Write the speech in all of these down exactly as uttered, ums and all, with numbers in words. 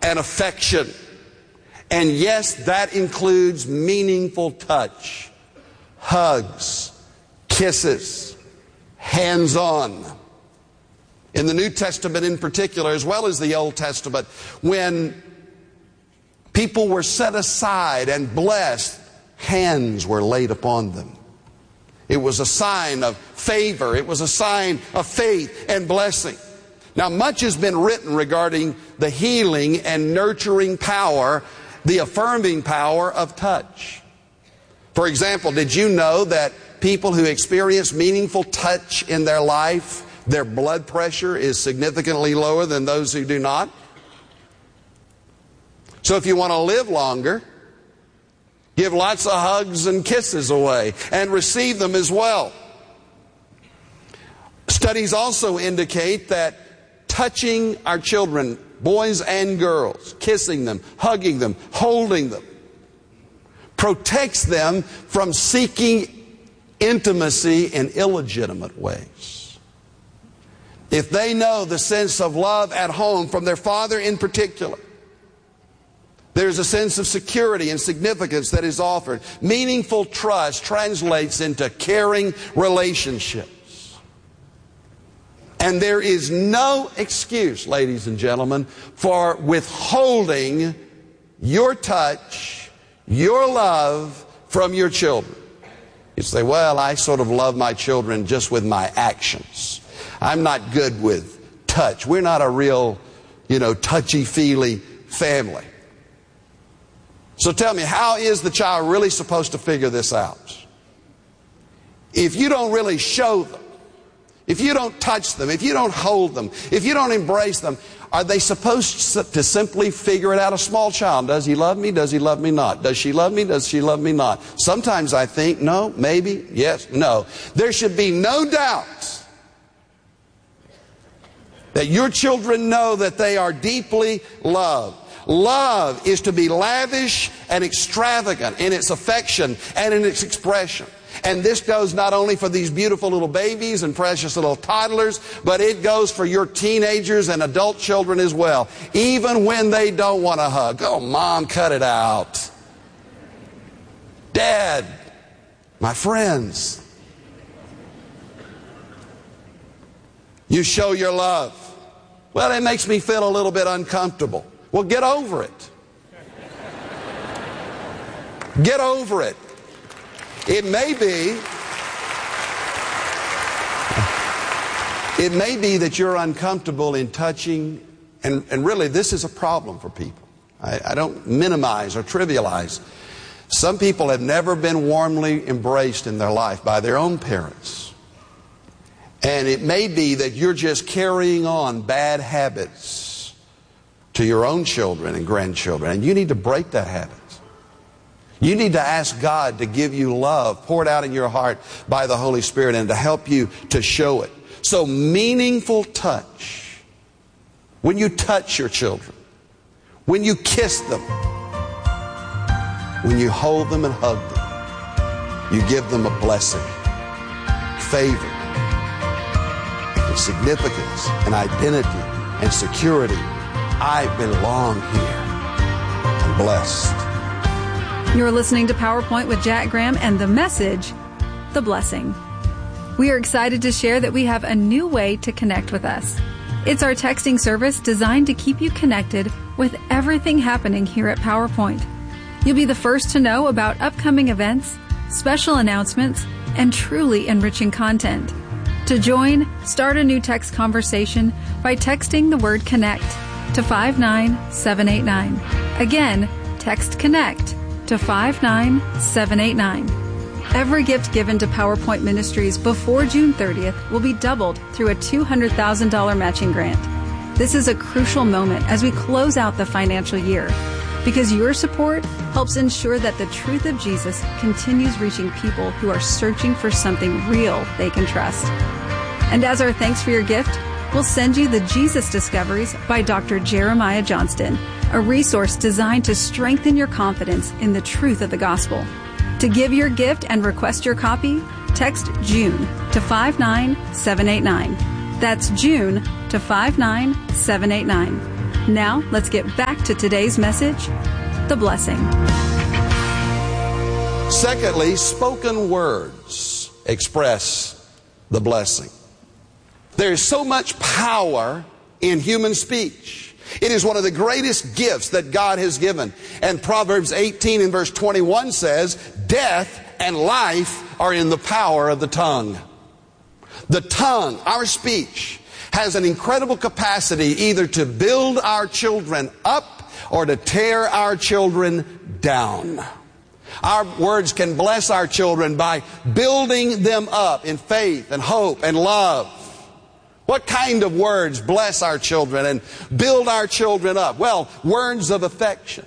and affection. And yes, that includes meaningful touch, hugs, kisses, hands-on. In the New Testament in particular, as well as the Old Testament, when people were set aside and blessed, hands were laid upon them. It was a sign of favor. It was a sign of faith and blessing. Now, much has been written regarding the healing and nurturing power, the affirming power of touch. For example, did you know that people who experience meaningful touch in their life, their blood pressure is significantly lower than those who do not? So if you want to live longer, give lots of hugs and kisses away and receive them as well. Studies also indicate that touching our children, boys and girls, kissing them, hugging them, holding them, protects them from seeking intimacy in illegitimate ways. If they know the sense of love at home from their father in particular, there's a sense of security and significance that is offered. Meaningful trust translates into caring relationships. And there is no excuse, ladies and gentlemen, for withholding your touch, your love from your children. You say, well, I sort of love my children just with my actions. I'm not good with touch. We're not a real, you know, touchy-feely family. So tell me, how is the child really supposed to figure this out? If you don't really show them, if you don't touch them, if you don't hold them, if you don't embrace them, are they supposed to simply figure it out? A small child, does he love me? Does he love me not? Does she love me? Does she love me not? Sometimes I think, no, maybe, yes, no. There should be no doubt that your children know that they are deeply loved. Love is to be lavish and extravagant in its affection and in its expression. And this goes not only for these beautiful little babies and precious little toddlers, but it goes for your teenagers and adult children as well. Even when they don't want a hug. Oh, Mom, cut it out. Dad, my friends, you show your love. Well, it makes me feel a little bit uncomfortable. Well, get over it. Get over it. It may be, it may be that you're uncomfortable in touching, and, and really this is a problem for people. I, I don't minimize or trivialize. Some people have never been warmly embraced in their life by their own parents. And it may be that you're just carrying on bad habits to your own children and grandchildren, and you need to break that habit. You need to ask God to give you love poured out in your heart by the Holy Spirit and to help you to show it. So meaningful touch. When you touch your children, when you kiss them, when you hold them and hug them, you give them a blessing, favor, and significance, and identity, and security. I belong here. I'm blessed. You're listening to PowerPoint with Jack Graham and the message, The Blessing. We are excited to share that we have a new way to connect with us. It's our texting service designed to keep you connected with everything happening here at PowerPoint. You'll be the first to know about upcoming events, special announcements, and truly enriching content. To join, start a new text conversation by texting the word CONNECT to five nine seven eight nine. Again, text CONNECT to five nine seven eight nine. Every gift given to PowerPoint Ministries before June thirtieth will be doubled through a two hundred thousand dollars matching grant. This is a crucial moment as we close out the financial year, because your support helps ensure that the truth of Jesus continues reaching people who are searching for something real they can trust. And as our thanks for your gift, we'll send you the Jesus Discoveries by Doctor Jeremiah Johnston, a resource designed to strengthen your confidence in the truth of the gospel. To give your gift and request your copy, text June to five nine seven eight nine. That's June to five nine seven eight nine. Now, let's get back to today's message, the blessing. Secondly, spoken words express the blessing. There is so much power in human speech. It is one of the greatest gifts that God has given. And Proverbs eighteen and verse twenty-one says, death and life are in the power of the tongue. The tongue, our speech, has an incredible capacity either to build our children up or to tear our children down. Our words can bless our children by building them up in faith and hope and love. What kind of words bless our children and build our children up? Well, words of affection.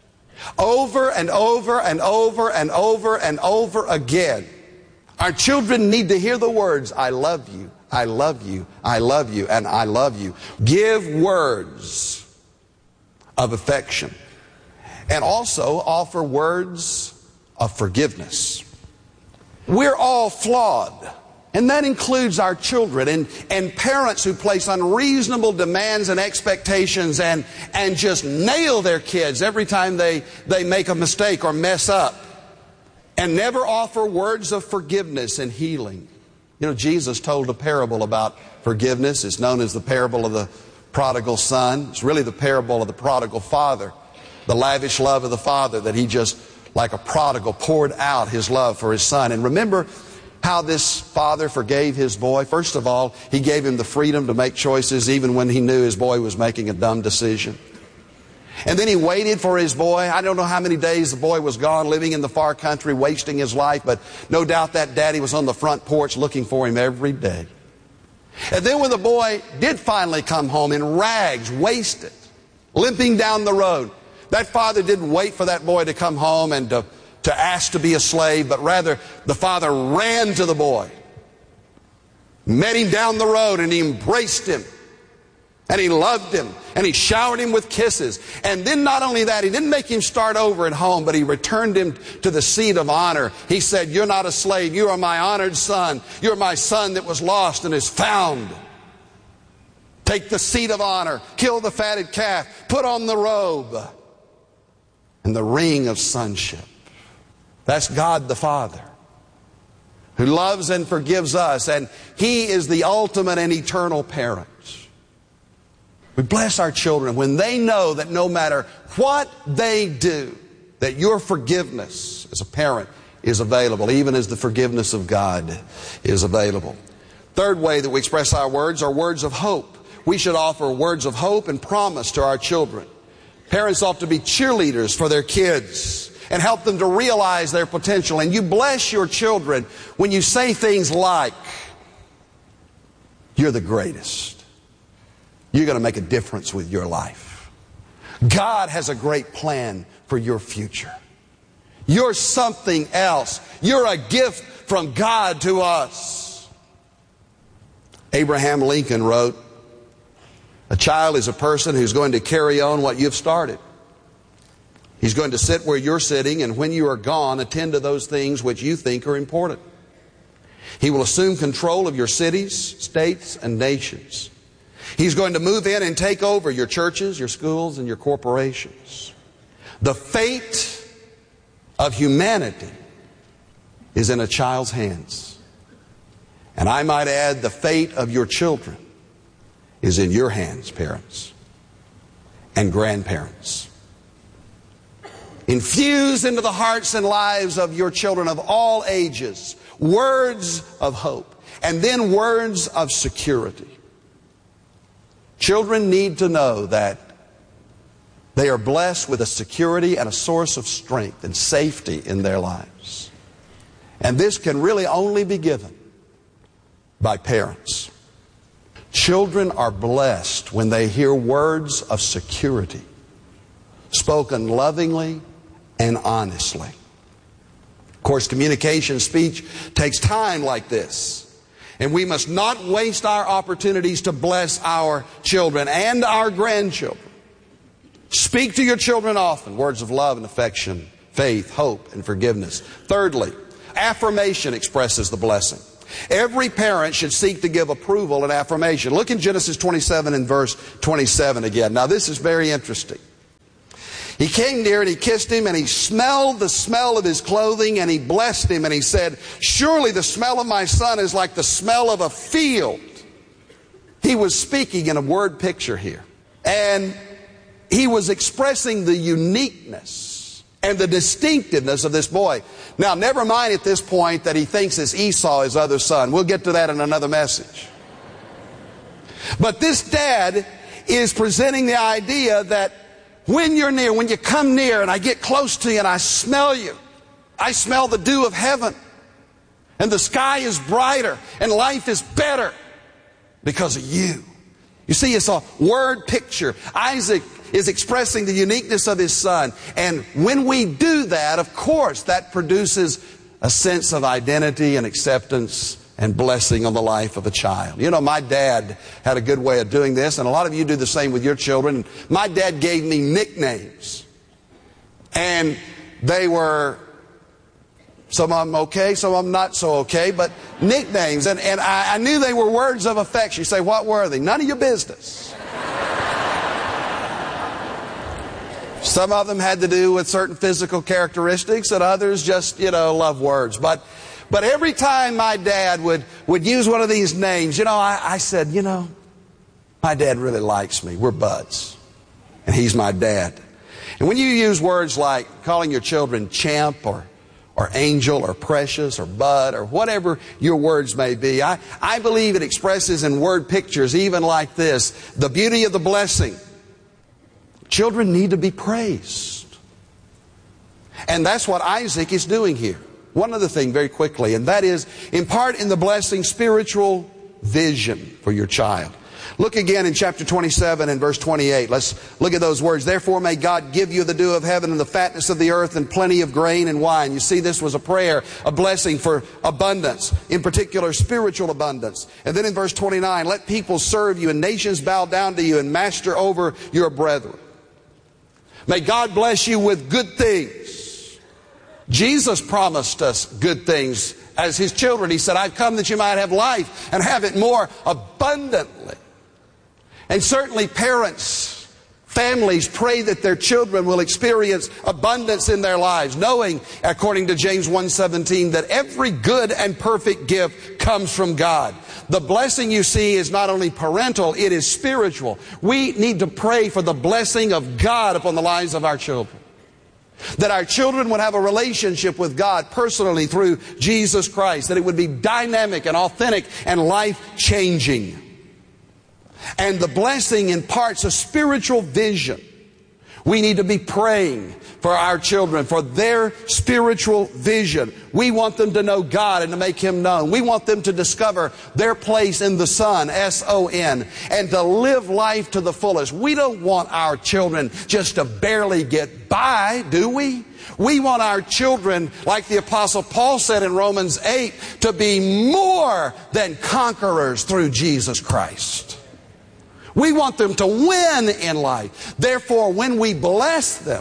Over and over and over and over and over again, our children need to hear the words, I love you, I love you, I love you, and I love you. Give words of affection. And also offer words of forgiveness. We're all flawed. And that includes our children and, and parents who place unreasonable demands and expectations and, and just nail their kids every time they, they make a mistake or mess up. And never offer words of forgiveness and healing. You know, Jesus told a parable about forgiveness. It's known as the parable of the prodigal son. It's really the parable of the prodigal father. The lavish love of the father that he just, like a prodigal, poured out his love for his son. And remember how this father forgave his boy. First of all, he gave him the freedom to make choices even when he knew his boy was making a dumb decision. And then he waited for his boy. I don't know how many days the boy was gone, living in the far country, wasting his life, but no doubt that daddy was on the front porch looking for him every day. And then when the boy did finally come home in rags, wasted, limping down the road, that father didn't wait for that boy to come home and to to ask to be a slave, but rather the father ran to the boy, met him down the road, and he embraced him, and he loved him, and he showered him with kisses. And then not only that, he didn't make him start over at home, but he returned him to the seat of honor. He said, you're not a slave, you are my honored son. You're my son that was lost and is found. Take the seat of honor, kill the fatted calf, put on the robe and the ring of sonship. That's God the Father, who loves and forgives us, and He is the ultimate and eternal parent. We bless our children when they know that no matter what they do, that your forgiveness as a parent is available, even as the forgiveness of God is available. Third way that we express our words are words of hope. We should offer words of hope and promise to our children. Parents ought to be cheerleaders for their kids and help them to realize their potential. And you bless your children when you say things like, you're the greatest. You're going to make a difference with your life. God has a great plan for your future. You're something else. You're a gift from God to us. Abraham Lincoln wrote, a child is a person who's going to carry on what you've started. He's going to sit where you're sitting, and when you are gone, attend to those things which you think are important. He will assume control of your cities, states, and nations. He's going to move in and take over your churches, your schools, and your corporations. The fate of humanity is in a child's hands. And I might add, the fate of your children is in your hands, parents and grandparents. Infuse into the hearts and lives of your children of all ages words of hope, and then words of security. Children need to know that they are blessed with a security and a source of strength and safety in their lives. And this can really only be given by parents. Children are blessed when they hear words of security, spoken lovingly and honestly. Of course, communication, speech takes time like this. And we must not waste our opportunities to bless our children and our grandchildren. Speak to your children often, words of love and affection, faith, hope, and forgiveness. Thirdly, affirmation expresses the blessing. Every parent should seek to give approval and affirmation. Look in Genesis twenty-seven and verse twenty-seven again. Now this is very interesting. He came near and he kissed him, and he smelled the smell of his clothing, and he blessed him, and he said, surely the smell of my son is like the smell of a field. He was speaking in a word picture here. And he was expressing the uniqueness and the distinctiveness of this boy. Now, never mind at this point that he thinks it's Esau, his other son. We'll get to that in another message. But this dad is presenting the idea that when you're near, when you come near and I get close to you and I smell you, I smell the dew of heaven, and the sky is brighter and life is better because of you. You see, it's a word picture. Isaac is expressing the uniqueness of his son. And when we do that, of course, that produces a sense of identity and acceptance and blessing on the life of a child. You know, my dad had a good way of doing this, and a lot of you do the same with your children. My dad gave me nicknames. And they were, some of them okay, some of them not so okay, but nicknames. And, and I, I knew they were words of affection. You say, what were they? None of your business. Some of them had to do with certain physical characteristics, and others just, you know, love words. But but every time my dad would, would use one of these names, you know, I, I said, you know, my dad really likes me. We're buds. And he's my dad. And when you use words like calling your children champ or or angel or precious or bud or whatever your words may be, I, I believe it expresses in word pictures even like this, the beauty of the blessing. Children need to be praised. And that's what Isaac is doing here. One other thing very quickly, and that is impart in the blessing spiritual vision for your child. Look again in chapter twenty-seven and verse twenty-eight. Let's look at those words. Therefore may God give you the dew of heaven and the fatness of the earth and plenty of grain and wine. You see, this was a prayer, a blessing for abundance, in particular spiritual abundance. And then in verse twenty-nine, let people serve you and nations bow down to you and master over your brethren. May God bless you with good things. Jesus promised us good things as His children. He said, I've come that you might have life and have it more abundantly. And certainly parents, families pray that their children will experience abundance in their lives, knowing, according to James one seventeen, that every good and perfect gift comes from God. The blessing, you see, is not only parental, it is spiritual. We need to pray for the blessing of God upon the lives of our children. That our children would have a relationship with God personally through Jesus Christ. That it would be dynamic and authentic and life-changing. And the blessing imparts a spiritual vision. We need to be praying for our children, for their spiritual vision. We want them to know God and to make Him known. We want them to discover their place in the Son, S O N, and to live life to the fullest. We don't want our children just to barely get by, do we? We want our children, like the Apostle Paul said in Romans eight, to be more than conquerors through Jesus Christ. We want them to win in life. Therefore, when we bless them,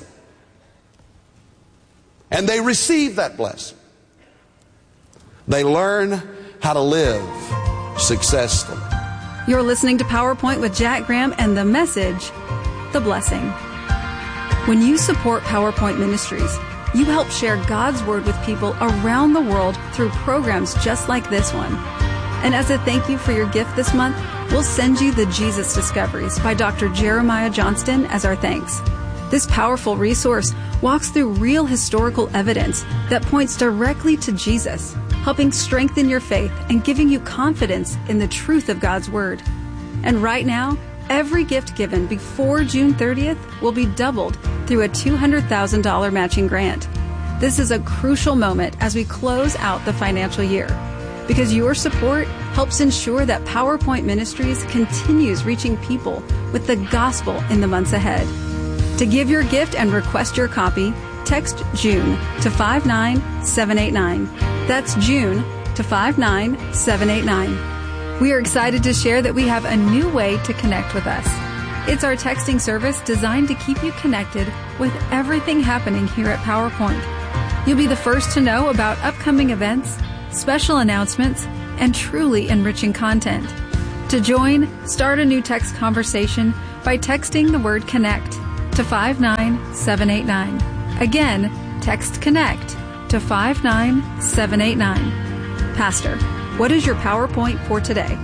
and they receive that blessing, they learn how to live successfully. You're listening to PowerPoint with Jack Graham and the message, The Blessing. When you support PowerPoint Ministries, you help share God's Word with people around the world through programs just like this one. And as a thank you for your gift this month, we'll send you the Jesus Discoveries by Doctor Jeremiah Johnston as our thanks. This powerful resource walks through real historical evidence that points directly to Jesus, helping strengthen your faith and giving you confidence in the truth of God's Word. And right now, every gift given before June thirtieth will be doubled through a two hundred thousand dollars matching grant. This is a crucial moment as we close out the financial year, because your support helps ensure that PowerPoint Ministries continues reaching people with the gospel in the months ahead. To give your gift and request your copy, text June to five nine seven eight nine. That's June to five nine seven eight nine. We are excited to share that we have a new way to connect with us. It's our texting service designed to keep you connected with everything happening here at PowerPoint. You'll be the first to know about upcoming events, special announcements, and truly enriching content. To join, start a new text conversation by texting the word CONNECT to five nine seven eight nine. Again, text CONNECT to five nine seven eight nine. Pastor, what is your PowerPoint for today?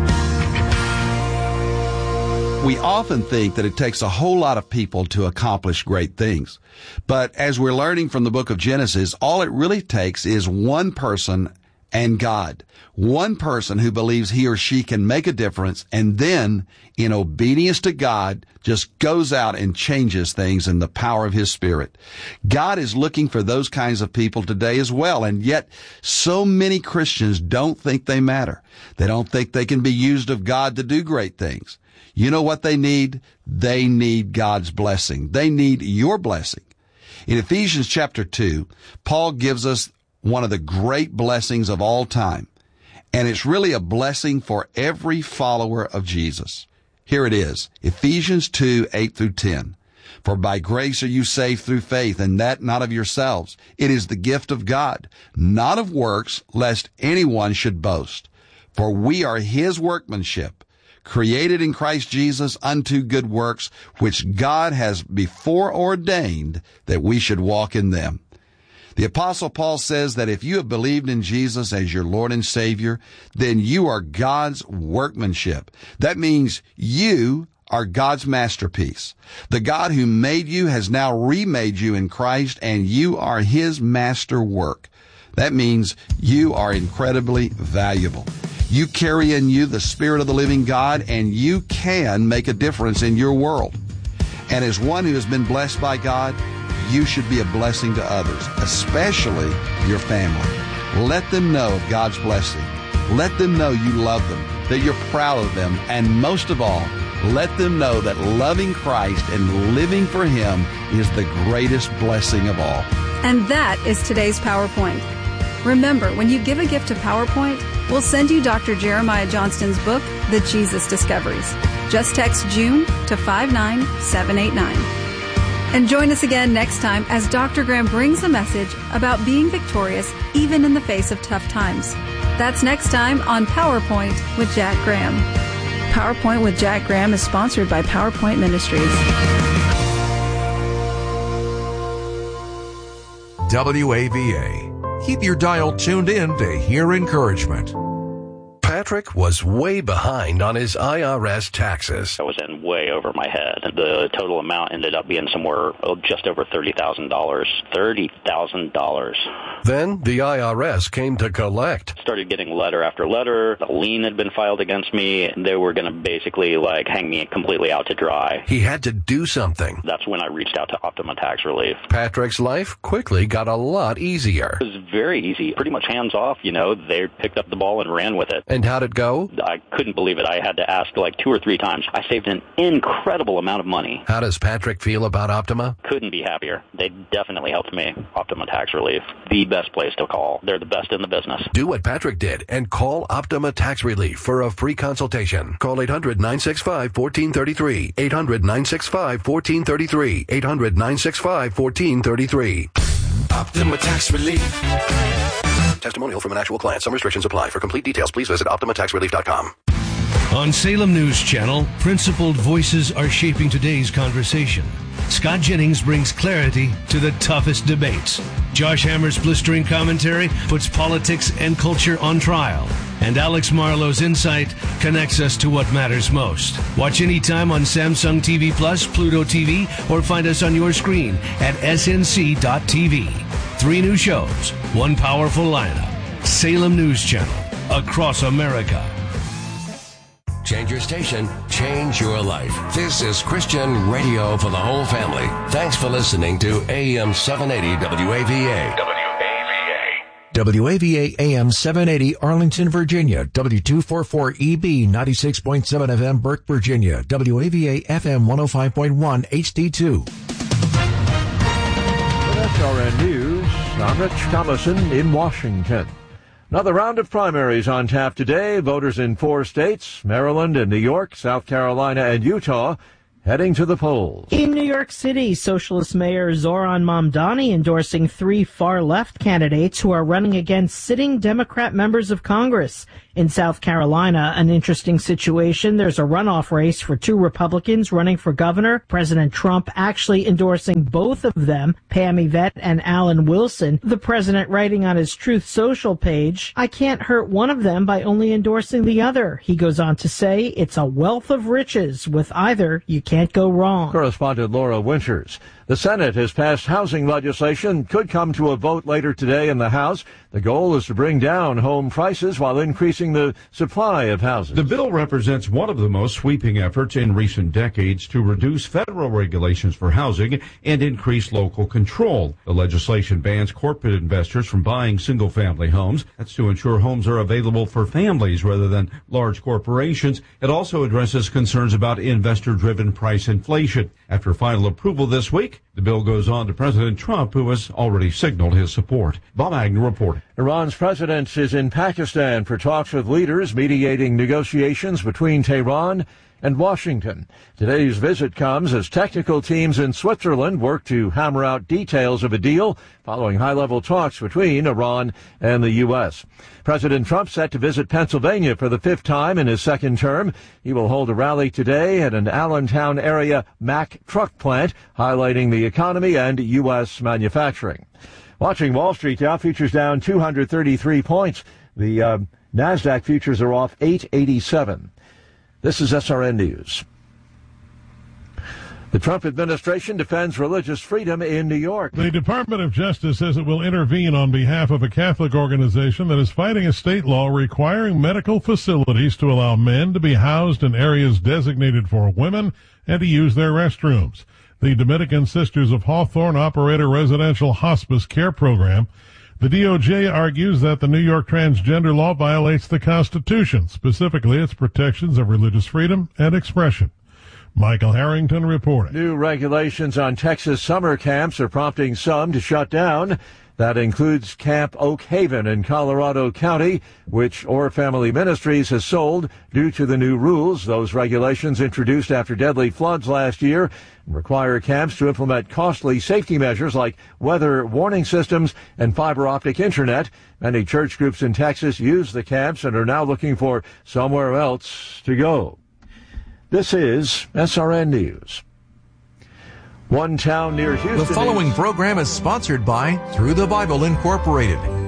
We often think that it takes a whole lot of people to accomplish great things. But as we're learning from the book of Genesis, all it really takes is one person and God. One person who believes he or she can make a difference and then, in obedience to God, just goes out and changes things in the power of His Spirit. God is looking for those kinds of people today as well, and yet so many Christians don't think they matter. They don't think they can be used of God to do great things. You know what they need? They need God's blessing. They need your blessing. In Ephesians chapter two, Paul gives us one of the great blessings of all time. And it's really a blessing for every follower of Jesus. Here it is, Ephesians two, eight through ten. For by grace are you saved through faith, and that not of yourselves. It is the gift of God, not of works, lest anyone should boast. For we are His workmanship, created in Christ Jesus unto good works, which God has before ordained that we should walk in them. The Apostle Paul says that if you have believed in Jesus as your Lord and Savior, then you are God's workmanship. That means you are God's masterpiece. The God who made you has now remade you in Christ, and you are His master work. That means you are incredibly valuable. You carry in you the Spirit of the living God, and you can make a difference in your world. And as one who has been blessed by God, you should be a blessing to others, especially your family. Let them know of God's blessing. Let them know you love them, that you're proud of them, and most of all, let them know that loving Christ and living for Him is the greatest blessing of all. And that is today's PowerPoint. Remember, when you give a gift to PowerPoint, we'll send you Doctor Jeremiah Johnston's book, The Jesus Discoveries. Just text June to five nine seven eight nine. And join us again next time as Doctor Graham brings a message about being victorious even in the face of tough times. That's next time on PowerPoint with Jack Graham. PowerPoint with Jack Graham is sponsored by PowerPoint Ministries. W A V A. Keep your dial tuned in to hear encouragement. Patrick was way behind on his I R S taxes. I was in way over my head. The total amount ended up being somewhere oh, just over thirty thousand dollars. thirty thousand dollars. Then the I R S came to collect. Started getting letter after letter. A lien had been filed against me. They were going to basically like hang me completely out to dry. He had to do something. That's when I reached out to Optima Tax Relief. Patrick's life quickly got a lot easier. It was very easy. Pretty much hands off, you know. They picked up the ball and ran with it. And how'd it go? I couldn't believe it. I had to ask like two or three times. I saved an incredible amount of money. How does Patrick feel about Optima? Couldn't be happier. They definitely helped me. Optima Tax Relief. The best place to call. They're the best in the business. Do what Patrick did and call Optima Tax Relief for a free consultation. Call eight hundred nine six five one four three three. eight hundred nine six five one four three three. eight hundred nine six five one four three three. Optima Tax Relief. Testimonial from an actual client. Some restrictions apply. For complete details, please visit optima tax relief dot com. On Salem News Channel, principled voices are shaping today's conversation. Scott Jennings brings clarity to the toughest debates. Josh Hammer's blistering commentary puts politics and culture on trial. And Alex Marlowe's insight connects us to what matters most. Watch anytime on Samsung T V Plus, Pluto T V, or find us on your screen at S N C dot T V. Three new shows, one powerful lineup. Salem News Channel, across America. Change your station, change your life. This is Christian radio for the whole family. Thanks for listening to A M seven eighty W A V A. W A V A. W A V A A M seven eighty Arlington, Virginia. W two forty-four E B ninety-six point seven F M Burke, Virginia. W A V A F M one oh five point one H D two. S R N News, I'm Rich Thomason in Washington. Another round of primaries on tap today. Voters in four states, Maryland and New York, South Carolina and Utah, heading to the polls. In New York City, Socialist Mayor Zoran Mamdani endorsing three far-left candidates who are running against sitting Democrat members of Congress. In South Carolina, an interesting situation. There's a runoff race for two Republicans running for governor. President Trump actually endorsing both of them, Pam Yvette and Alan Wilson. The president writing on his Truth Social page, "I can't hurt one of them by only endorsing the other." He goes on to say, "It's a wealth of riches. With either, you can't go wrong." Correspondent Laura Winters. The Senate has passed housing legislation, could come to a vote later today in the House. The goal is to bring down home prices while increasing the supply of houses. The bill represents one of the most sweeping efforts in recent decades to reduce federal regulations for housing and increase local control. The legislation bans corporate investors from buying single-family homes. That's to ensure homes are available for families rather than large corporations. It also addresses concerns about investor-driven price inflation. After final approval this week, the bill goes on to President Trump, who has already signaled his support. Bob Agnew reporting. Iran's president is in Pakistan for talks with leaders mediating negotiations between Tehran and Washington. Today's visit comes as technical teams in Switzerland work to hammer out details of a deal following high-level talks between Iran and the U S. President Trump set to visit Pennsylvania for the fifth time in his second term. He will hold a rally today at an Allentown area Mack truck plant, highlighting the economy and U S manufacturing. Watching Wall Street, Dow futures down two hundred thirty-three points. The uh, NASDAQ futures are off eight eighty-seven. This is S R N News. The Trump administration defends religious freedom in New York. The Department of Justice says it will intervene on behalf of a Catholic organization that is fighting a state law requiring medical facilities to allow men to be housed in areas designated for women and to use their restrooms. The Dominican Sisters of Hawthorne operate a residential hospice care program. The D O J argues that the New York transgender law violates the Constitution, specifically its protections of religious freedom and expression. Michael Harrington reporting. New regulations on Texas summer camps are prompting some to shut down. That includes Camp Oak Haven in Colorado County, which Orr Family Ministries has sold due to the new rules. Those regulations introduced after deadly floods last year require camps to implement costly safety measures like weather warning systems and fiber optic internet. Many church groups in Texas use the camps and are now looking for somewhere else to go. This is S R N News. One town near Houston. The following is... program is sponsored by Through the Bible Incorporated.